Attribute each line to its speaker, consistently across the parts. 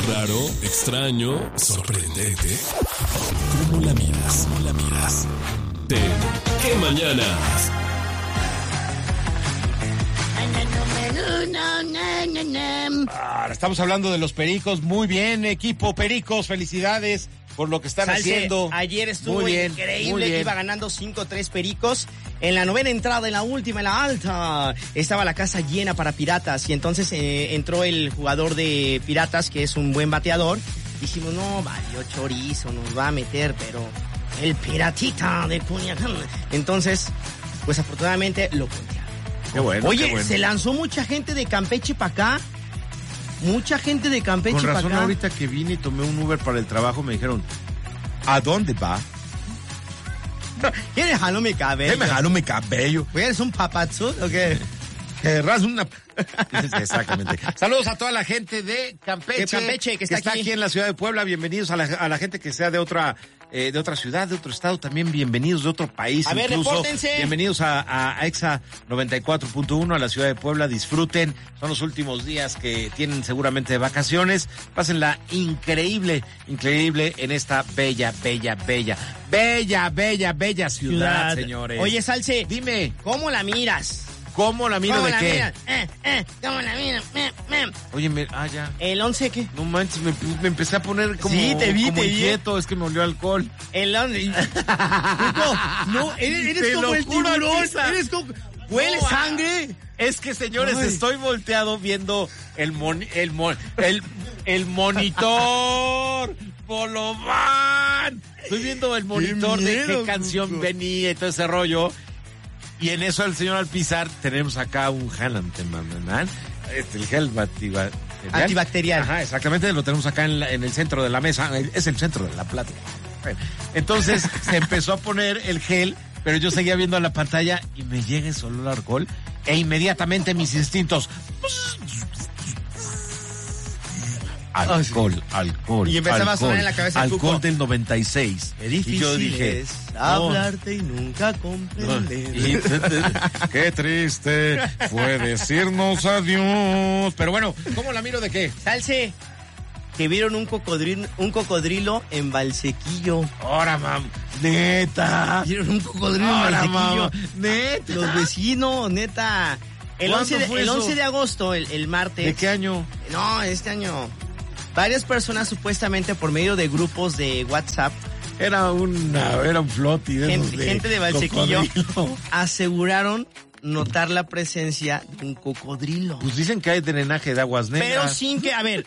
Speaker 1: Raro, extraño, sorprendente. ¿Cómo la miras? ¿Cómo la miras? ¿Qué mañanas?
Speaker 2: Estamos hablando de los Pericos. Muy bien, equipo Pericos, felicidades por lo que están haciendo.
Speaker 3: Ayer estuvo
Speaker 2: muy bien,
Speaker 3: increíble, iba ganando 5-3 Pericos. En la novena entrada, en la última, en la alta, estaba la casa llena para Piratas y entonces entró el jugador de Piratas, que es un buen bateador. Dijimos, no, valió chorizo, nos va a meter, pero el Piratita de Culiacán. Entonces, pues afortunadamente lo puntearon.
Speaker 2: Qué bueno.
Speaker 3: Oye,
Speaker 2: qué bueno.
Speaker 3: se lanzó mucha gente de Campeche para acá. Mucha gente de Campeche
Speaker 2: Con
Speaker 3: para
Speaker 2: razón,
Speaker 3: acá.
Speaker 2: ahorita que vine y tomé un Uber para el trabajo, me dijeron, ¿a dónde va?
Speaker 3: ¿Quieres jaló mi cabello?
Speaker 2: ¿Qué me jaló mi cabello?
Speaker 3: ¿Eres un papazú o qué?
Speaker 2: Querrás una... Exactamente. Saludos a toda la gente de Campeche,
Speaker 3: Que está
Speaker 2: aquí en la ciudad de Puebla. Bienvenidos a la gente que sea de otra ciudad, de otro estado, también bienvenidos de otro país.
Speaker 3: A ver,
Speaker 2: incluso.
Speaker 3: repórtense.
Speaker 2: Bienvenidos a Exa 94.1, a la ciudad de Puebla. Disfruten, son los últimos días que tienen seguramente de vacaciones. Pásenla increíble en esta bella ciudad, señores.
Speaker 3: Oye, Salce,
Speaker 2: Dime,
Speaker 3: ¿cómo la miras?
Speaker 2: ¿cómo la miro
Speaker 3: ¿Cómo
Speaker 2: de
Speaker 3: la
Speaker 2: qué?
Speaker 3: miras? ¿Cómo la miras?
Speaker 2: Oye, ya.
Speaker 3: ¿El 11 qué?
Speaker 2: No manches, me empecé a poner como,
Speaker 3: Sí, te vi,
Speaker 2: como
Speaker 3: te vi.
Speaker 2: inquieto, es que me olió alcohol.
Speaker 3: El 11. No, eres
Speaker 2: Te
Speaker 3: como
Speaker 2: lo
Speaker 3: el
Speaker 2: juro,
Speaker 3: tiburón.
Speaker 2: Alisa.
Speaker 3: Eres como... ¿Huele
Speaker 2: No,
Speaker 3: sangre?
Speaker 2: Es que, señores,
Speaker 3: Ay.
Speaker 2: estoy volteado viendo el monitor. Bolobán. Estoy viendo el monitor de
Speaker 3: miedo,
Speaker 2: qué canción
Speaker 3: Cuco.
Speaker 2: venía y todo ese rollo. Y en eso el señor Alpizar tenemos acá un gel el gel
Speaker 3: Antibacterial.
Speaker 2: Ajá, exactamente, lo tenemos acá en el centro de la mesa, es el centro de la plática. Entonces se empezó a poner el gel, pero yo seguía viendo la pantalla y me llega ese olor a alcohol e inmediatamente mis instintos... Alcohol.
Speaker 3: Y empezaba a sonar
Speaker 2: alcohol,
Speaker 3: en la cabeza el
Speaker 2: alcohol
Speaker 3: Cuco.
Speaker 2: del 96.
Speaker 3: Qué difícil
Speaker 2: Y yo dije,
Speaker 3: es
Speaker 2: no.
Speaker 3: hablarte y nunca comprender.
Speaker 2: Y- qué triste fue decirnos adiós. Pero bueno, ¿cómo la miro de qué?
Speaker 3: Salce, que vieron un cocodrilo en Valsequillo.
Speaker 2: Ahora, mam, neta.
Speaker 3: Vieron un cocodrilo en
Speaker 2: Ahora,
Speaker 3: Valsequillo.
Speaker 2: mamá, neta.
Speaker 3: Los vecinos, neta. El
Speaker 2: ¿Cuándo
Speaker 3: 11
Speaker 2: fue eso?
Speaker 3: 11 de agosto, el martes.
Speaker 2: ¿De qué año?
Speaker 3: No, este año. Varias personas supuestamente por medio de grupos de WhatsApp,
Speaker 2: Era un floti de esos
Speaker 3: gente de Valsequillo,
Speaker 2: cocodrilo.
Speaker 3: aseguraron notar la presencia de un cocodrilo.
Speaker 2: Pues dicen que hay drenaje de aguas negras.
Speaker 3: Pero sin que, a ver.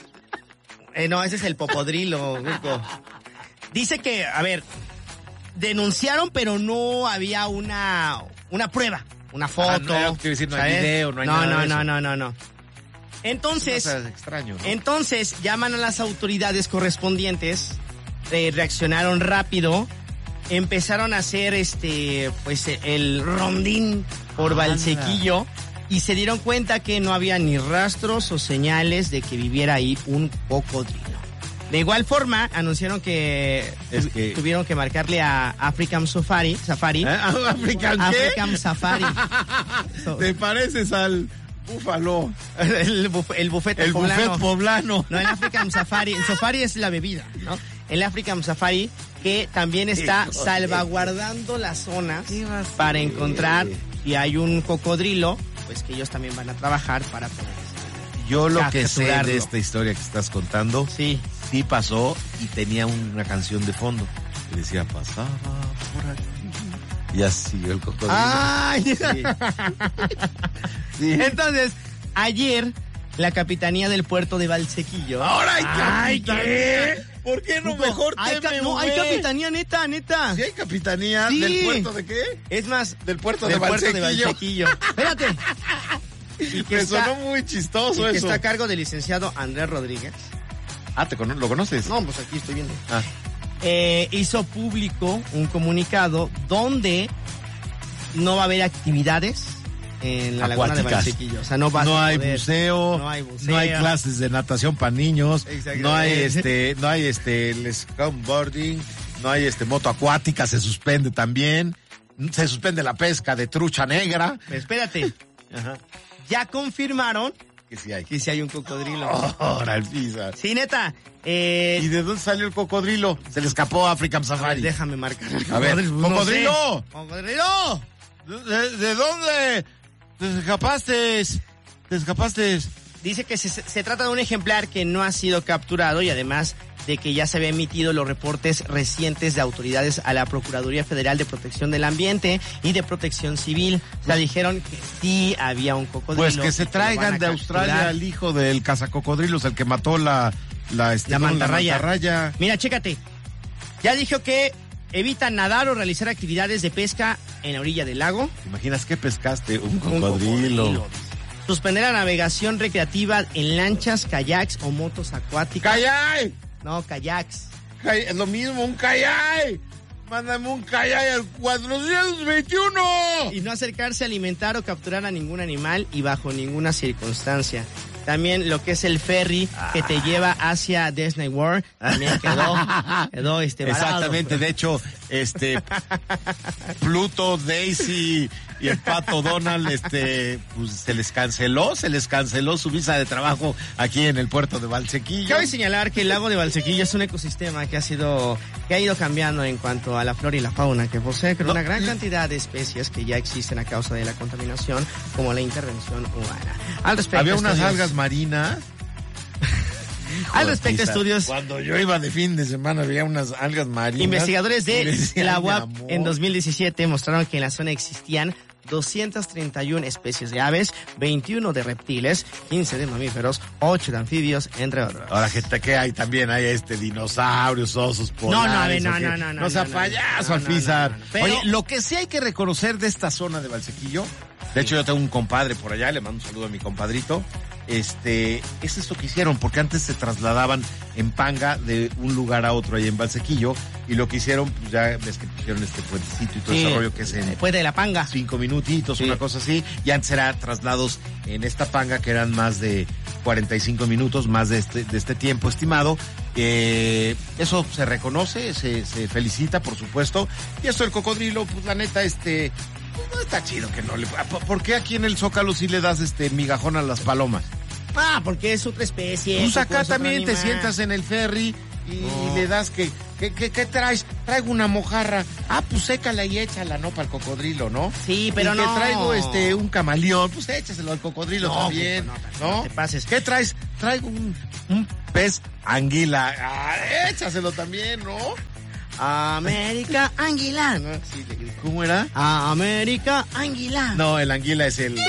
Speaker 3: No, ese es el popodrilo, Hugo. Dice que, a ver, denunciaron, pero no había una prueba, una foto.
Speaker 2: no, era lo que quiero decir, no hay
Speaker 3: ¿sabes?
Speaker 2: video, no hay nada de eso.
Speaker 3: No. Entonces,
Speaker 2: O sea, es extraño, ¿no?
Speaker 3: entonces llaman a las autoridades correspondientes, reaccionaron rápido, empezaron a hacer pues el rondín por Valsequillo y se dieron cuenta que no había ni rastros o señales de que viviera ahí un cocodrilo. De igual forma, anunciaron que, tuvieron que marcarle a African Safari.
Speaker 2: ¿African qué?
Speaker 3: African Safari.
Speaker 2: ¿Te pareces al búfalo?
Speaker 3: El bufete
Speaker 2: El
Speaker 3: poblano.
Speaker 2: buffet poblano.
Speaker 3: No, el African Safari. El Safari es la bebida, ¿no? El African Safari que también está salvaguardando las zonas para encontrar si hay un cocodrilo, pues que ellos también van a trabajar para poder.
Speaker 2: Yo lo que sé
Speaker 3: capturarlo.
Speaker 2: de esta historia que estás contando,
Speaker 3: Sí.
Speaker 2: sí pasó y tenía una canción de fondo que decía, pasaba por aquí. Y así siguió el cocodrilo.
Speaker 3: ¡Ay!
Speaker 2: Sí. Sí.
Speaker 3: Entonces, ayer, la Capitanía del Puerto de Valsequillo.
Speaker 2: ¡Ahora hay
Speaker 3: ¡Ay,
Speaker 2: capitanía!
Speaker 3: qué!
Speaker 2: ¿Por qué no
Speaker 3: Hugo,
Speaker 2: mejor
Speaker 3: hay
Speaker 2: TMV?
Speaker 3: no, hay capitanía, neta.
Speaker 2: ¿Sí hay capitanía
Speaker 3: Sí.
Speaker 2: del puerto de qué?
Speaker 3: Es más,
Speaker 2: Del puerto
Speaker 3: del
Speaker 2: de
Speaker 3: puerto de
Speaker 2: Valsequillo.
Speaker 3: Valsequillo. Espérate. Y que
Speaker 2: Me
Speaker 3: está,
Speaker 2: sonó muy chistoso
Speaker 3: y que
Speaker 2: eso.
Speaker 3: está a cargo del licenciado Andrés Rodríguez.
Speaker 2: Ah, ¿lo conoces?
Speaker 3: No, pues aquí estoy viendo.
Speaker 2: Ah.
Speaker 3: Hizo público un comunicado donde no va a haber actividades en la laguna de
Speaker 2: Acuáticas.
Speaker 3: Valsequillo. O sea, no va
Speaker 2: No
Speaker 3: a
Speaker 2: hay
Speaker 3: poder.
Speaker 2: buceo,
Speaker 3: No hay buceo.
Speaker 2: no hay clases de natación para niños,
Speaker 3: Exactamente.
Speaker 2: no hay el skateboarding, no hay moto acuática, se suspende también, se suspende la pesca de trucha negra.
Speaker 3: Espérate.
Speaker 2: Ajá.
Speaker 3: Ya confirmaron
Speaker 2: que sí hay.
Speaker 3: Que sí hay un cocodrilo.
Speaker 2: Ahora el Pisa.
Speaker 3: Sí, neta.
Speaker 2: ¿Y de dónde salió el cocodrilo? Se le escapó a African Safari.
Speaker 3: Déjame marcar.
Speaker 2: A ver, ¡cocodrilo!
Speaker 3: No sé. ¡Cocodrilo!
Speaker 2: ¿De dónde? ¿Te escapaste?
Speaker 3: Dice que se trata de un ejemplar que no ha sido capturado y además de que ya se había emitido los reportes recientes de autoridades a la Procuraduría Federal de Protección del Ambiente y de Protección Civil. O sea, dijeron que sí había un cocodrilo.
Speaker 2: Pues que se traigan de Australia al hijo del cazacocodrilos, el que mató la mantarraya.
Speaker 3: Mira, chécate. Ya dijo que evitan nadar o realizar actividades de pesca en la orilla del lago.
Speaker 2: ¿Te imaginas qué pescaste? Un cocodrilo.
Speaker 3: Suspender la navegación recreativa en lanchas, kayaks o motos acuáticas.
Speaker 2: ¡Kayak!
Speaker 3: No, kayaks.
Speaker 2: Es lo mismo, un kayak. Mándame un kayak al 421.
Speaker 3: Y no acercarse a alimentar o capturar a ningún animal y bajo ninguna circunstancia. También lo que es el ferry que te lleva hacia Disney World también quedó varado.
Speaker 2: Exactamente, de hecho, Pluto, Daisy y el Pato Donald, pues se les canceló su visa de trabajo aquí en el puerto de Valsequillo.
Speaker 3: Cabe señalar que el lago de Valsequillo es un ecosistema que ha ido cambiando en cuanto a la flora y la fauna, que posee una gran cantidad de especies que ya existen a causa de la contaminación, como la intervención humana. Al respecto,
Speaker 2: había unas algas marinas.
Speaker 3: Al respecto, estudios.
Speaker 2: Cuando yo iba de fin de semana había unas algas marinas.
Speaker 3: Investigadores de la UAP en 2017 mostraron que en la zona existían 231 especies de aves, 21 de reptiles, 15 de mamíferos, 8 de anfibios, entre otros.
Speaker 2: Ahora, ¿qué hay? También hay dinosaurios, osos polares. No sea payaso, Alpizar. Oye, lo que sí hay que reconocer de esta zona de Valsequillo, de hecho yo tengo un compadre por allá, le mando un saludo a mi compadrito, es esto que hicieron, porque antes se trasladaban en panga de un lugar a otro ahí en Valsequillo, y lo que hicieron, pues ya ves que pusieron este puentecito y todo ese rollo que es en...
Speaker 3: Puente de la panga.
Speaker 2: 5 minutitos, una cosa así, y antes era traslados en esta panga que eran más de 45 minutos, más de este tiempo estimado. Eso se reconoce, se felicita, por supuesto, y esto del cocodrilo, pues la neta, pues, no está chido que no le... ¿Por qué aquí en el Zócalo sí le das migajón a las palomas?
Speaker 3: Porque es otra especie.
Speaker 2: Pues acá también te sientas en el ferry y le das ¿qué traes? Traigo una mojarra. Pues sécala y échala, ¿no? Para el cocodrilo, ¿no?
Speaker 3: Sí, pero
Speaker 2: y
Speaker 3: no.
Speaker 2: que traigo un camaleón, pues échaselo al cocodrilo también, ¿no?
Speaker 3: No te pases.
Speaker 2: ¿Qué traes? Traigo un pez anguila. Échaselo también, ¿no?
Speaker 3: América Anguila, ¿no? Sí,
Speaker 2: ¿cómo era?
Speaker 3: América Anguila.
Speaker 2: No, el anguila es el...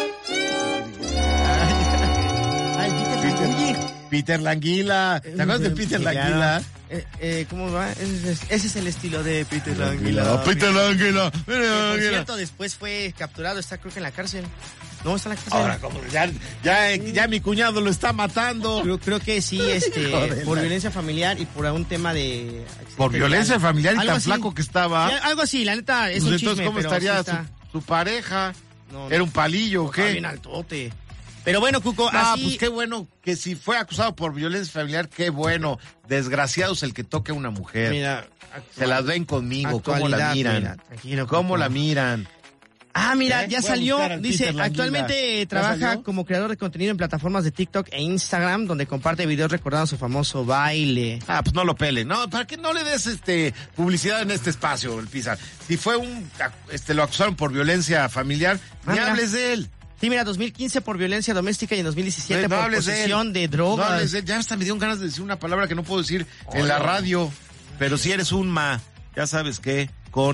Speaker 2: Peter la anguila. ¿Te acuerdas de Peter la anguila?
Speaker 3: ¿Cómo va? Ese es el estilo de Peter la anguila.
Speaker 2: Peter la anguila.
Speaker 3: Por cierto, después fue capturado, está creo que en la cárcel. No, está en la cárcel.
Speaker 2: Ahora, como ya mi cuñado lo está matando.
Speaker 3: Creo que sí, por violencia familiar y por un tema de...
Speaker 2: Por violencia familiar y tan flaco que estaba.
Speaker 3: Sí, algo así, la neta, es
Speaker 2: pues
Speaker 3: un chisme.
Speaker 2: Entonces, ¿cómo estaría su pareja? No, ¿era un palillo o qué?
Speaker 3: Bien altote. Pero bueno, Cuco, así...
Speaker 2: pues qué bueno que si fue acusado por violencia familiar, qué bueno. Desgraciado es el que toque a una mujer.
Speaker 3: Mira,
Speaker 2: se las ven conmigo, ¿cómo la miran?
Speaker 3: Mira, tranquilo,
Speaker 2: ¿Cómo
Speaker 3: Cuco.
Speaker 2: la miran?
Speaker 3: Mira, ya salió, dice, actualmente trabaja como creador de contenido en plataformas de TikTok e Instagram, donde comparte videos recordando su famoso baile.
Speaker 2: Pues no lo pele, ¿no? ¿Para qué no le des publicidad en este espacio, el Pizar? Si fue lo acusaron por violencia familiar, ni hables de él.
Speaker 3: Sí, mira, 2015 por violencia doméstica y en 2017 por posesión de drogas.
Speaker 2: No hables de él. Ya hasta me dieron ganas de decir una palabra que no puedo decir en la radio. Pero si eres ya sabes qué,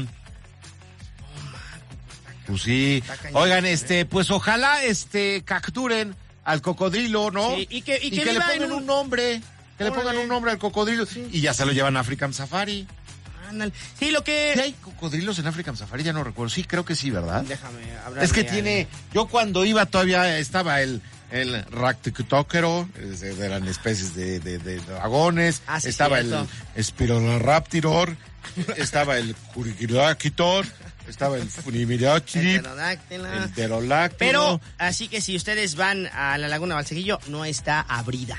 Speaker 2: Pues sí. Oigan, pues ojalá capturen al cocodrilo, ¿no?
Speaker 3: Sí, y que
Speaker 2: le pongan un nombre. Que le pongan un nombre al cocodrilo. Sí. Y ya se lo llevan a African Safari.
Speaker 3: Sí, lo que...
Speaker 2: ¿Sí hay cocodrilos en African Safari? Ya no recuerdo. Sí, creo que sí, ¿verdad?
Speaker 3: Déjame hablar.
Speaker 2: Es que yo cuando iba todavía estaba el ractictóquero, eran especies de dragones.
Speaker 3: Sí,
Speaker 2: estaba
Speaker 3: cierto.
Speaker 2: El Spiroraptor, estaba el Curiquiraquitor, estaba el Funimirachi, el pterodáctilo.
Speaker 3: Pero, así que si ustedes van a la Laguna Valsequillo, no está abrida.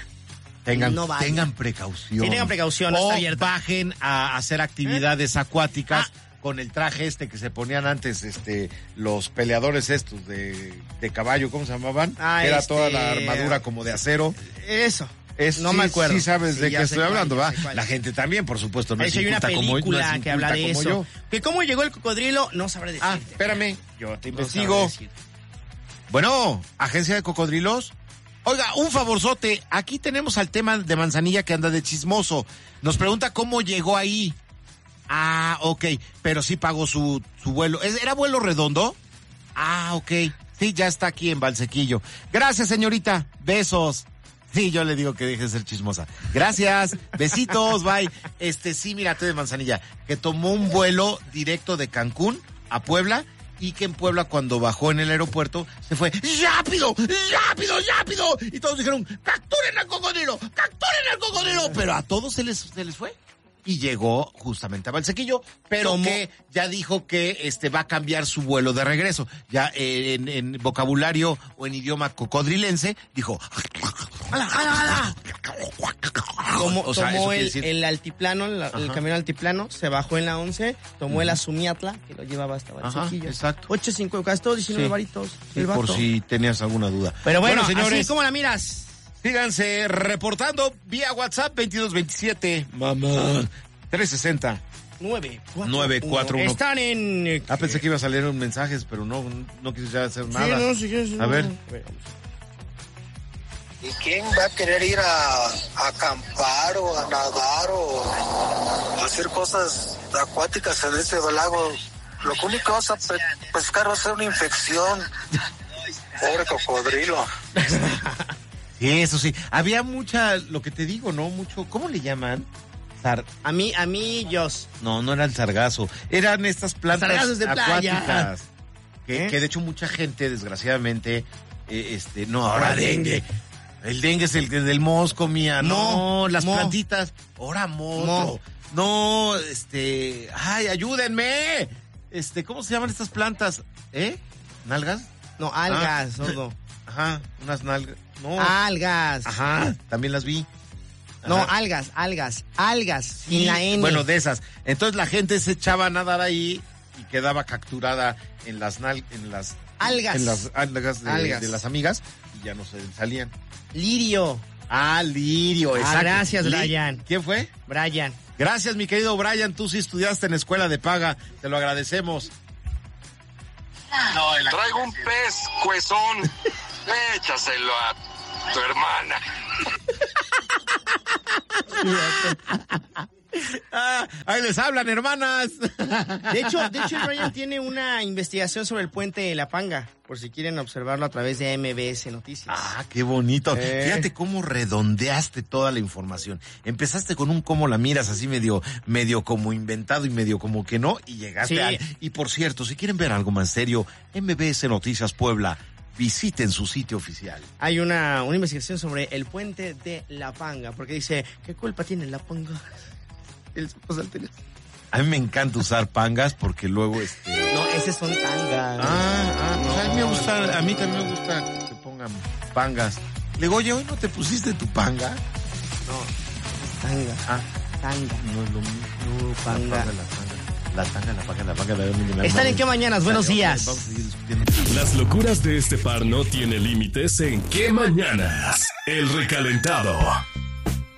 Speaker 2: Tengan precaución.
Speaker 3: Sí, tengan precaución, no está abierta.
Speaker 2: Bajen a hacer actividades acuáticas con el traje que se ponían antes, los peleadores estos de caballo, ¿cómo se llamaban? Era toda la armadura como de acero.
Speaker 3: Eso. No
Speaker 2: Sí,
Speaker 3: me acuerdo.
Speaker 2: Sí sabes de qué estoy hablando, ¿va?
Speaker 3: Cuál.
Speaker 2: La gente también, por supuesto, no es
Speaker 3: hay una
Speaker 2: inculta como yo.
Speaker 3: película que habla de eso.
Speaker 2: Yo.
Speaker 3: Que cómo llegó el cocodrilo, no sabré decirte.
Speaker 2: Espérame, yo te
Speaker 3: No
Speaker 2: investigo.
Speaker 3: sabré decirte.
Speaker 2: Bueno, agencia de cocodrilos. Oiga, un favorzote. Aquí tenemos al tema de Manzanilla que anda de chismoso. Nos pregunta cómo llegó ahí. Ok, pero sí pagó su vuelo. ¿Era vuelo redondo? Ok. Sí, ya está aquí en Valsequillo. Gracias, señorita. Besos. Sí, yo le digo que deje de ser chismosa. Gracias. Besitos, bye. Sí, mírate de Manzanilla, que tomó un vuelo directo de Cancún a Puebla y que en Puebla cuando bajó en el aeropuerto se fue ¡rápido! ¡rápido! ¡rápido! Y todos dijeron ¡capturen al cocodrilo! ¡capturen al cocodrilo! Pero a todos se les fue. Y llegó justamente a Valsequillo, pero que ya dijo que va a cambiar su vuelo de regreso. Ya en vocabulario o en idioma cocodrilense dijo ¡ala, ala, ala!
Speaker 3: Tomó el altiplano, el camión altiplano, se bajó en la 11, tomó el Azumiatla, que lo llevaba hasta Valsequillo.
Speaker 2: Exacto.
Speaker 3: 8.5, gastó 19 varitos.
Speaker 2: Sí, por si tenías alguna duda.
Speaker 3: Pero bueno,
Speaker 2: señores,
Speaker 3: así como la miras.
Speaker 2: Síganse reportando vía WhatsApp 2227 360 941.
Speaker 3: Están en...
Speaker 2: Pensé que iba a salir un mensajes, pero no quise ya hacer nada.
Speaker 3: Sí, no, sí, sí,
Speaker 2: a ver.
Speaker 4: ¿Y quién va a querer ir a acampar o a nadar o hacer cosas acuáticas en ese lago? Lo único que vas a pescar va a ser una infección. Pobre cocodrilo.
Speaker 2: Eso sí, había mucha, lo que te digo, ¿no? Mucho, ¿cómo le llaman?
Speaker 3: A mí, Dios.
Speaker 2: No era el sargazo. Eran estas plantas
Speaker 3: sargazos de
Speaker 2: acuáticas.
Speaker 3: Playa.
Speaker 2: Que de hecho mucha gente, desgraciadamente, ahora dengue. El dengue es el del mosco, mía. No, las plantitas. Ahora moto. No, ay, ayúdenme. ¿Cómo se llaman estas plantas? ¿Nalgas?
Speaker 3: No, algas, sordo.
Speaker 2: Ajá, unas nalgas. No.
Speaker 3: Algas.
Speaker 2: Ajá, también las vi. Ajá.
Speaker 3: No, algas,
Speaker 2: sí,
Speaker 3: sin la N.
Speaker 2: Bueno, de esas. Entonces la gente se echaba a nadar ahí y quedaba capturada en las algas. En las algas de las amigas y ya no se salían.
Speaker 3: Lirio.
Speaker 2: Lirio, exacto.
Speaker 3: Gracias, Brian.
Speaker 2: ¿Quién fue?
Speaker 3: Brian.
Speaker 2: Gracias, mi querido Brian. Tú sí estudiaste en escuela de paga. Te lo agradecemos.
Speaker 5: Traigo un pez cuezón. Échaselo a tu hermana.
Speaker 2: Ahí les hablan, hermanas.
Speaker 3: De hecho, el Brian tiene una investigación sobre el puente de La Panga, por si quieren observarlo a través de MBS Noticias.
Speaker 2: Qué bonito. Fíjate cómo redondeaste toda la información. Empezaste con un cómo la miras, así medio como inventado y medio como que no, y llegaste al... Y por cierto, si quieren ver algo más serio, MBS Noticias Puebla, visiten su sitio oficial.
Speaker 3: Hay una investigación sobre el puente de La Panga, porque dice, ¿qué culpa tiene La Panga?
Speaker 2: A mí me encanta usar pangas porque luego
Speaker 3: No, esos son tangas.
Speaker 2: No. A mí también me gusta que se pongan pangas. Le digo, oye, ¿hoy no te pusiste tu panga?
Speaker 3: No, tanga. Tanga.
Speaker 2: No es lo mismo.
Speaker 3: No, panga.
Speaker 2: La panga.
Speaker 3: ¿Están en qué mañanas? Buenos días.
Speaker 2: Vamos a seguir discutiendo.
Speaker 1: Las locuras de este par no tienen límites en qué mañanas. El recalentado.